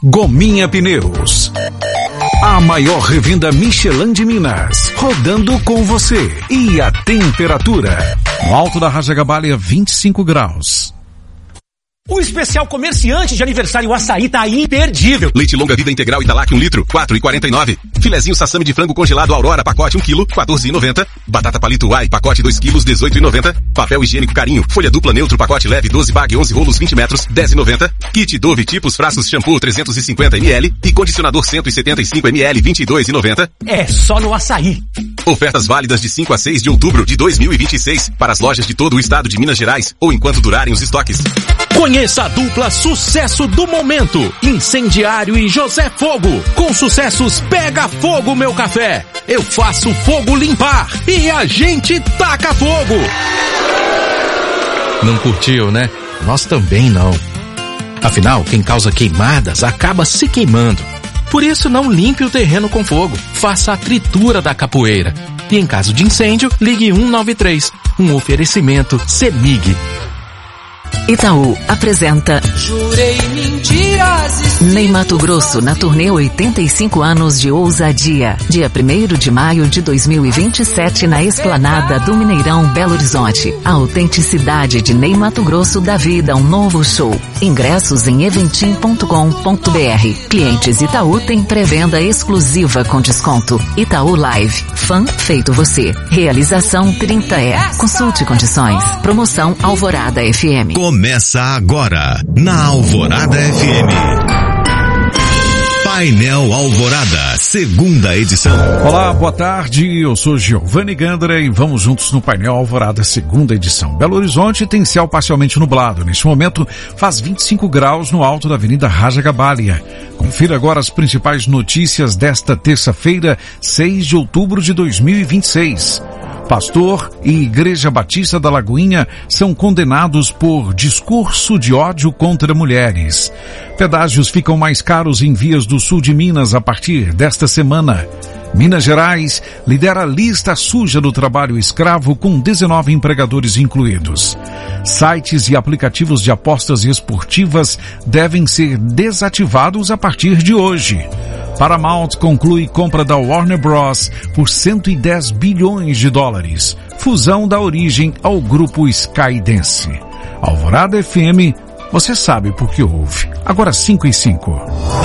Gominha Pneus. A maior revenda Michelin de Minas. Rodando com você. E a temperatura? No alto da Rajagabalha, 25 graus. O especial comerciante de aniversário Açaí tá imperdível. Leite longa vida integral Italac 1 litro, 4,49. Filezinho sassami de frango congelado Aurora, pacote 1 kg, 14,90. Batata palito Uai, pacote 2 kg, 18,90. Papel higiênico Carinho, folha dupla neutro, pacote leve 12 bag, 11 rolos, 20 metros, 10,90. Kit Dove tipos frascos shampoo 350 ml e condicionador 175 ml, 22,90. É só no Açaí. Ofertas válidas de 5 a 6 de outubro de 2026 para as lojas de todo o estado de Minas Gerais ou enquanto durarem os estoques. Conheça a dupla sucesso do momento, Incendiário e José Fogo. Com sucessos Pega Fogo Meu Café, Eu Faço Fogo Limpar e A Gente Taca Fogo. Não curtiu, né? Nós também não. Afinal, quem causa queimadas acaba se queimando. Por isso, não limpe o terreno com fogo. Faça a tritura da capoeira. E em caso de incêndio, ligue 193. Um oferecimento CEMIG. Itaú apresenta Jurei mentiras. Ney Matogrosso na turnê 85 anos de ousadia. Dia 1º de maio de 2027 na Esplanada do Mineirão, Belo Horizonte. A autenticidade de Ney Matogrosso dá vida a um novo show. Ingressos em eventim.com.br. Clientes Itaú têm pré-venda exclusiva com desconto. Itaú Live. Fã feito você. Realização 30E. Consulte condições. Promoção Alvorada FM. Começa agora, na Alvorada FM. Painel Alvorada, segunda edição. Olá, boa tarde, eu sou Giovanni Gandra e vamos juntos no Painel Alvorada, segunda edição. Belo Horizonte tem céu parcialmente nublado. Neste momento faz 25 graus no alto da Avenida Rajagabalha. Confira agora as principais notícias desta terça-feira, 6 de outubro de 2026. Pastor e Igreja Batista da Lagoinha são condenados por discurso de ódio contra mulheres. Pedágios ficam mais caros em vias do sul de Minas a partir desta semana. Minas Gerais lidera a lista suja do trabalho escravo com 19 empregadores incluídos. Sites e aplicativos de apostas esportivas devem ser desativados a partir de hoje. Paramount conclui compra da Warner Bros. Por 110 bilhões de dólares. Fusão dá origem ao grupo Skydance. Alvorada FM, você sabe por que ouve. Agora 5:05.